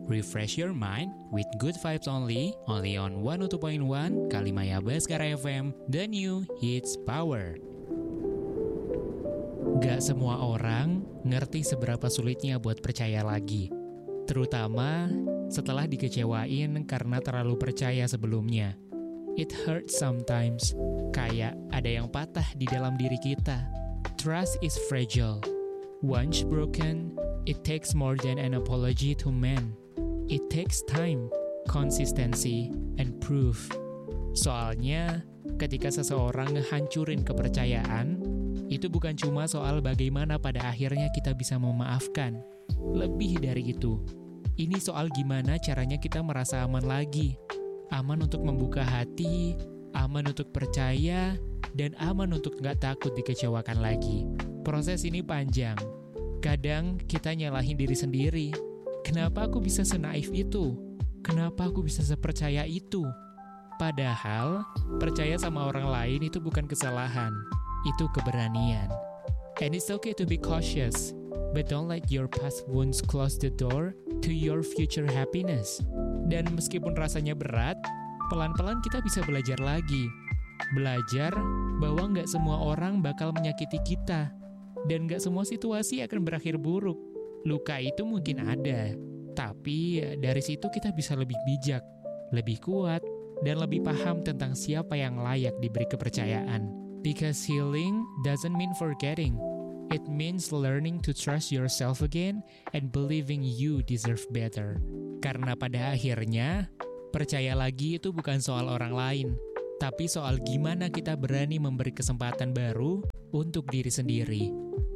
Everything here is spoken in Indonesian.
Refresh your mind with good vibes only on 102.1 Kalimaya Baskara FM, the new hits power. Gak semua orang ngerti seberapa sulitnya buat percaya lagi. Terutama setelah dikecewain karena terlalu percaya sebelumnya. It hurts sometimes, kayak ada yang patah di dalam diri kita. Trust is fragile. Once broken, it takes more than an apology to mend. It takes time, consistency, and proof. Soalnya, ketika seseorang ngehancurin kepercayaan, itu bukan cuma soal bagaimana pada akhirnya kita bisa memaafkan. Lebih dari itu, ini soal gimana caranya kita merasa aman lagi. Aman untuk membuka hati, aman untuk percaya, dan aman untuk nggak takut dikecewakan lagi. Proses ini panjang. Kadang kita nyalahin diri sendiri. Kenapa aku bisa senaif itu? Kenapa aku bisa sepercaya itu? Padahal, percaya sama orang lain itu bukan kesalahan. Itu keberanian. And it's okay to be cautious, but don't let your past wounds close the door to your future happiness. Dan meskipun rasanya berat, pelan-pelan kita bisa belajar lagi. Belajar bahwa nggak semua orang bakal menyakiti kita. Dan nggak semua situasi akan berakhir buruk. Luka itu mungkin ada, tapi dari situ kita bisa lebih bijak, lebih kuat, dan lebih paham tentang siapa yang layak diberi kepercayaan. Because healing doesn't mean forgetting. It means learning to trust yourself again and believing you deserve better. Karena pada akhirnya, percaya lagi itu bukan soal orang lain, tapi soal gimana kita berani memberi kesempatan baru untuk diri sendiri.